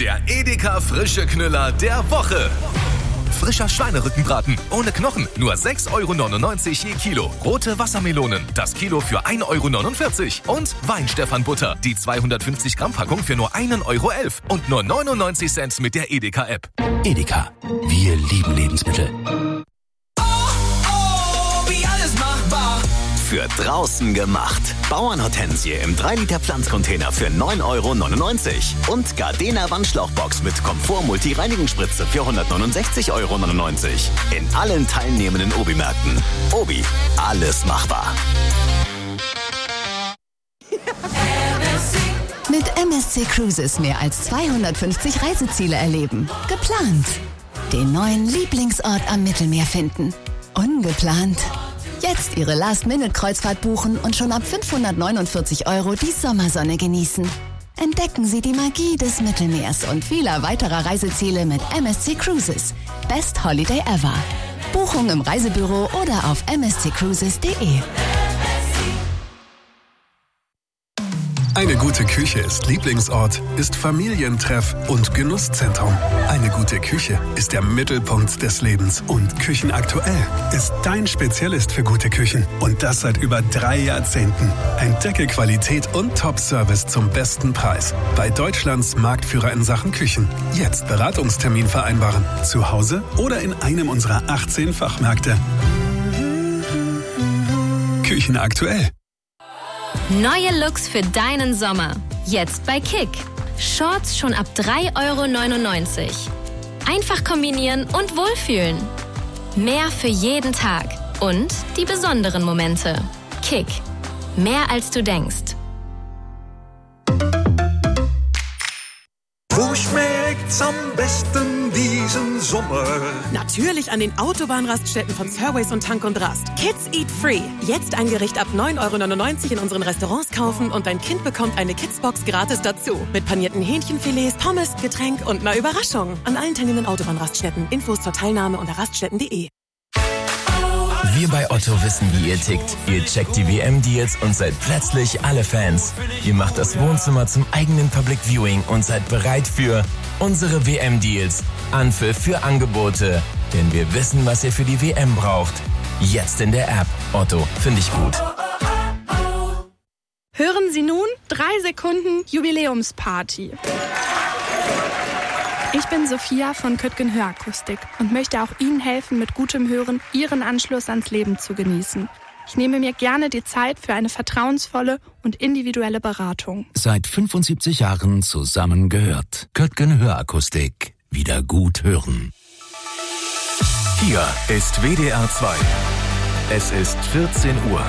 Der Edeka frische Knüller der Woche. Frischer Schweinerückenbraten ohne Knochen, nur 6,99 € je Kilo. Rote Wassermelonen, das Kilo für 1,49 € Und Weinstefan-Butter, die 250 Gramm Packung für nur 1,11 € und nur 99 Cent mit der Edeka-App. Edeka, wir lieben Lebensmittel. Wie alles machbar. Für draußen gemacht. Bauernhortensie im 3-Liter Pflanzcontainer für 9,99 € und Gardena Wandschlauchbox mit Komfort-Multi-Reinigungsspritze für 169,99 € in allen teilnehmenden Obi-Märkten. Obi, alles machbar. Mit MSC Cruises mehr als 250 Reiseziele erleben. Geplant. Den neuen Lieblingsort am Mittelmeer finden. Ungeplant. Jetzt Ihre Last-Minute-Kreuzfahrt buchen und schon ab 549 € die Sommersonne genießen. Entdecken Sie die Magie des Mittelmeers und vieler weiterer Reiseziele mit MSC Cruises. Best Holiday ever. Buchung im Reisebüro oder auf msccruises.de. Eine gute Küche ist Lieblingsort, ist Familientreff und Genusszentrum. Eine gute Küche ist der Mittelpunkt des Lebens. Und Küchenaktuell ist dein Spezialist für gute Küchen. Und das seit über 3 Jahrzehnten. Entdecke Qualität und Top-Service zum besten Preis. Bei Deutschlands Marktführer in Sachen Küchen. Jetzt Beratungstermin vereinbaren. Zu Hause oder in einem unserer 18 Fachmärkte. Küchenaktuell. Neue Looks für deinen Sommer. Jetzt bei Kick. Shorts schon ab 3,99 €. Einfach kombinieren und wohlfühlen. Mehr für jeden Tag. Und die besonderen Momente. Kick. Mehr als du denkst. Wo schmeckt's am besten diesen Sommer? Natürlich an den Autobahnraststätten von Surways und Tank und Rast. Kids Eat Free. Jetzt ein Gericht ab 9,99 € in unseren Restaurants kaufen und dein Kind bekommt eine Kidsbox gratis dazu. Mit panierten Hähnchenfilets, Pommes, Getränk und einer Überraschung. An allen teilnehmenden Autobahnraststätten. Infos zur Teilnahme unter raststätten.de. Wir bei Otto wissen, wie ihr tickt. Ihr checkt die WM-Deals und seid plötzlich alle Fans. Ihr macht das Wohnzimmer zum eigenen Public Viewing und seid bereit für unsere WM-Deals. Anpfiff für Angebote. Denn wir wissen, was ihr für die WM braucht. Jetzt in der App. Otto, finde ich gut. Hören Sie nun 3 Sekunden Jubiläumsparty. Ich bin Sophia von Köttgen Hörakustik und möchte auch Ihnen helfen, mit gutem Hören Ihren Anschluss ans Leben zu genießen. Ich nehme mir gerne die Zeit für eine vertrauensvolle und individuelle Beratung. Seit 75 Jahren zusammengehört. Köttgen Hörakustik. Wieder gut hören. Hier ist WDR 2. Es ist 14 Uhr.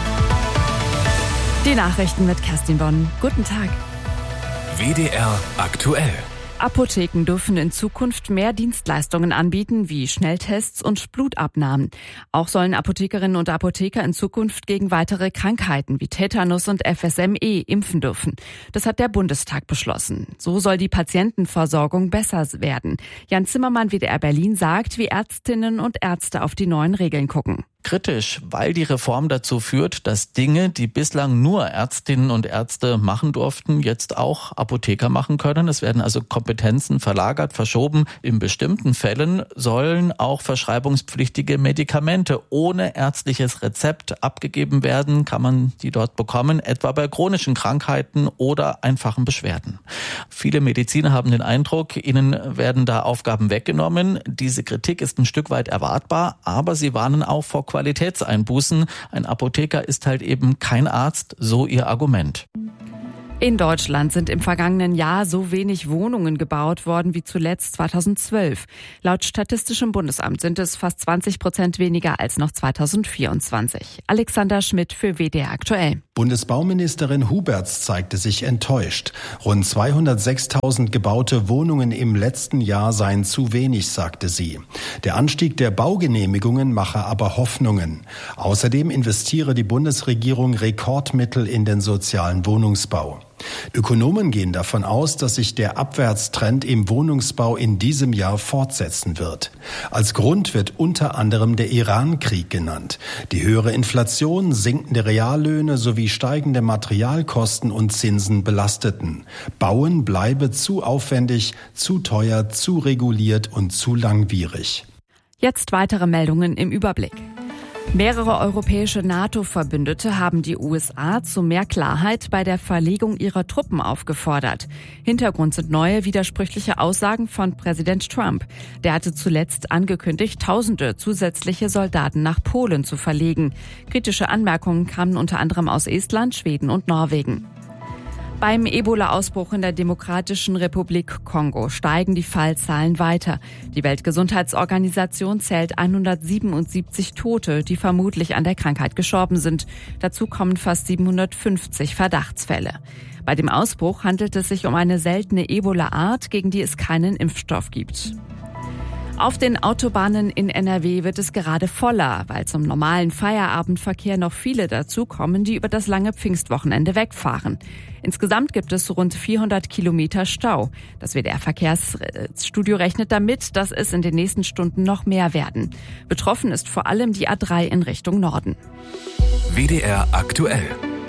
Die Nachrichten mit Kerstin Bonn. Guten Tag. WDR aktuell. Apotheken dürfen in Zukunft mehr Dienstleistungen anbieten, wie Schnelltests und Blutabnahmen. Auch sollen Apothekerinnen und Apotheker in Zukunft gegen weitere Krankheiten wie Tetanus und FSME impfen dürfen. Das hat der Bundestag beschlossen. So soll die Patientenversorgung besser werden. Jan Zimmermann, WDR Berlin, sagt, wie Ärztinnen und Ärzte auf die neuen Regeln gucken. Kritisch, weil die Reform dazu führt, dass Dinge, die bislang nur Ärztinnen und Ärzte machen durften, jetzt auch Apotheker machen können. Es werden also Kompetenzen verlagert, verschoben. In bestimmten Fällen sollen auch verschreibungspflichtige Medikamente ohne ärztliches Rezept abgegeben werden, kann man die dort bekommen, etwa bei chronischen Krankheiten oder einfachen Beschwerden. Viele Mediziner haben den Eindruck, ihnen werden da Aufgaben weggenommen. Diese Kritik ist ein Stück weit erwartbar, aber sie warnen auch vor Qualitätseinbußen. Ein Apotheker ist halt eben kein Arzt, so ihr Argument. In Deutschland sind im vergangenen Jahr so wenig Wohnungen gebaut worden wie zuletzt 2012. Laut Statistischem Bundesamt sind es fast 20% weniger als noch 2024. Alexander Schmidt für WDR aktuell. Bundesbauministerin Huberts zeigte sich enttäuscht. Rund 206.000 gebaute Wohnungen im letzten Jahr seien zu wenig, sagte sie. Der Anstieg der Baugenehmigungen mache aber Hoffnungen. Außerdem investiere die Bundesregierung Rekordmittel in den sozialen Wohnungsbau. Ökonomen gehen davon aus, dass sich der Abwärtstrend im Wohnungsbau in diesem Jahr fortsetzen wird. Als Grund wird unter anderem der Iran-Krieg genannt. Die höhere Inflation, sinkende Reallöhne sowie steigende Materialkosten und Zinsen belasteten. Bauen bleibe zu aufwendig, zu teuer, zu reguliert und zu langwierig. Jetzt weitere Meldungen im Überblick. Mehrere europäische NATO-Verbündete haben die USA zu mehr Klarheit bei der Verlegung ihrer Truppen aufgefordert. Hintergrund sind neue widersprüchliche Aussagen von Präsident Trump. Der hatte zuletzt angekündigt, Tausende zusätzliche Soldaten nach Polen zu verlegen. Kritische Anmerkungen kamen unter anderem aus Estland, Schweden und Norwegen. Beim Ebola-Ausbruch in der Demokratischen Republik Kongo steigen die Fallzahlen weiter. Die Weltgesundheitsorganisation zählt 177 Tote, die vermutlich an der Krankheit gestorben sind. Dazu kommen fast 750 Verdachtsfälle. Bei dem Ausbruch handelt es sich um eine seltene Ebola-Art, gegen die es keinen Impfstoff gibt. Auf den Autobahnen in NRW wird es gerade voller, weil zum normalen Feierabendverkehr noch viele dazukommen, die über das lange Pfingstwochenende wegfahren. Insgesamt gibt es rund 400 Kilometer Stau. Das WDR-Verkehrsstudio rechnet damit, dass es in den nächsten Stunden noch mehr werden. Betroffen ist vor allem die A3 in Richtung Norden. WDR aktuell.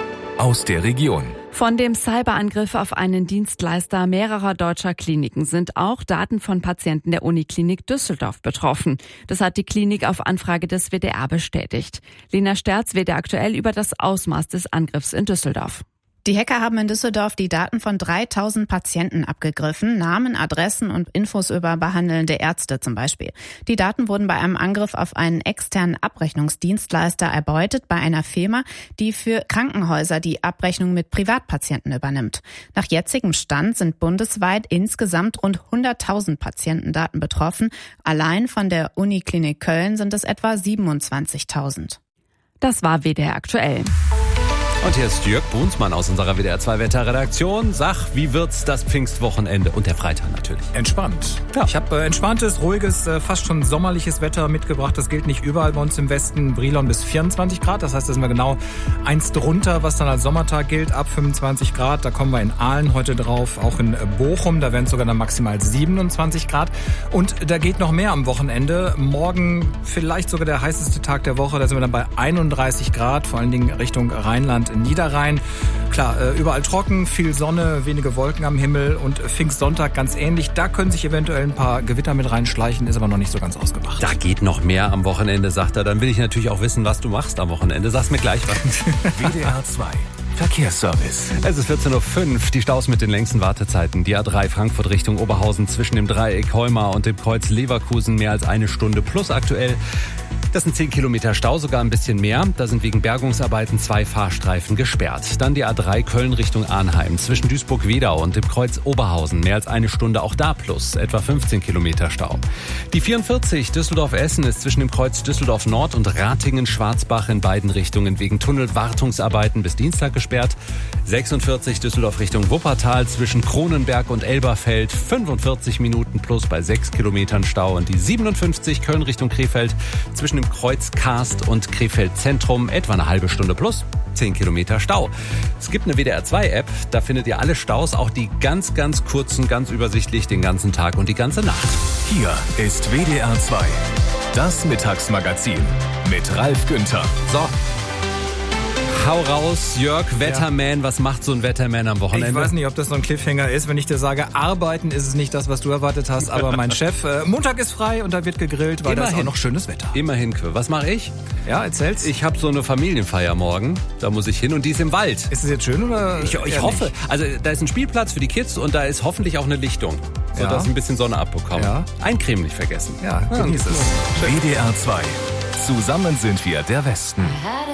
Aus der Region. Von dem Cyberangriff auf einen Dienstleister mehrerer deutscher Kliniken sind auch Daten von Patienten der Uniklinik Düsseldorf betroffen. Das hat die Klinik auf Anfrage des WDR bestätigt. Lena Sterz, WDR aktuell über das Ausmaß des Angriffs in Düsseldorf. Die Hacker haben in Düsseldorf die Daten von 3000 Patienten abgegriffen, Namen, Adressen und Infos über behandelnde Ärzte zum Beispiel. Die Daten wurden bei einem Angriff auf einen externen Abrechnungsdienstleister erbeutet bei einer Firma, die für Krankenhäuser die Abrechnung mit Privatpatienten übernimmt. Nach jetzigem Stand sind bundesweit insgesamt rund 100.000 Patientendaten betroffen. Allein von der Uniklinik Köln sind es etwa 27.000. Das war WDR aktuell. Und hier ist Jörg Brunsmann aus unserer WDR 2 Wetterredaktion. Sag, wie wird's das Pfingstwochenende und der Freitag natürlich? Entspannt. Ja. Ich habe entspanntes, ruhiges, fast schon sommerliches Wetter mitgebracht. Das gilt nicht überall bei uns im Westen. Brilon bis 24 Grad. Das heißt, da sind wir genau eins drunter, was dann als Sommertag gilt, ab 25 Grad. Da kommen wir in Aalen heute drauf, auch in Bochum. Da werden es sogar dann maximal 27 Grad. Und da geht noch mehr am Wochenende. Morgen vielleicht sogar der heißeste Tag der Woche. Da sind wir dann bei 31 Grad, vor allen Dingen Richtung Rheinland. Niederrhein. Klar, überall trocken, viel Sonne, wenige Wolken am Himmel und Pfingstsonntag ganz ähnlich. Da können sich eventuell ein paar Gewitter mit reinschleichen, ist aber noch nicht so ganz ausgemacht. Da geht noch mehr am Wochenende, sagt er. Dann will ich natürlich auch wissen, was du machst am Wochenende. Sag's mir gleich was. WDR 2. Verkehrsservice. Es ist 14.05 Uhr, die Staus mit den längsten Wartezeiten. Die A3 Frankfurt Richtung Oberhausen zwischen dem Dreieck Heumar und dem Kreuz Leverkusen mehr als eine Stunde plus aktuell. Das sind 10 Kilometer Stau, sogar ein bisschen mehr. Da sind wegen Bergungsarbeiten 2 Fahrstreifen gesperrt. Dann die A3 Köln Richtung Arnheim zwischen Duisburg-Wedau und dem Kreuz Oberhausen. Mehr als eine Stunde, auch da plus etwa 15 Kilometer Stau. Die 44 Düsseldorf-Essen ist zwischen dem Kreuz Düsseldorf Nord und Ratingen-Schwarzbach in beiden Richtungen wegen Tunnelwartungsarbeiten bis Dienstag gesperrt. 46 Düsseldorf Richtung Wuppertal zwischen Kronenberg und Elberfeld 45 Minuten plus bei 6 Kilometern Stau. Und die 57 Köln Richtung Krefeld zwischen dem Kreuz Karst und Krefeld Zentrum etwa eine halbe Stunde plus 10 Kilometer Stau. Es gibt eine WDR 2 App, da findet ihr alle Staus, auch die ganz, ganz kurzen, ganz übersichtlich den ganzen Tag und die ganze Nacht. Hier ist WDR 2, das Mittagsmagazin mit Ralf Günther. So. Hau raus, Jörg, Wetterman. Was macht so ein Wetterman am Wochenende? Ich weiß nicht, ob das so ein Cliffhanger ist. Wenn ich dir sage, arbeiten ist es nicht das, was du erwartet hast. Aber mein Chef, Montag ist frei und da wird gegrillt, weil da ist auch noch schönes Wetter. Immerhin, was mache ich? Ja, erzähl's. Ich habe so eine Familienfeier morgen. Da muss ich hin und die ist im Wald. Ist es jetzt schön oder? Ich hoffe. Nicht? Also da ist ein Spielplatz für die Kids und da ist hoffentlich auch eine Lichtung, sodass ich ein bisschen Sonne abbekomme. Ja. Eincremen nicht vergessen. Ja, genieß es. WDR 2. Zusammen sind wir der Westen.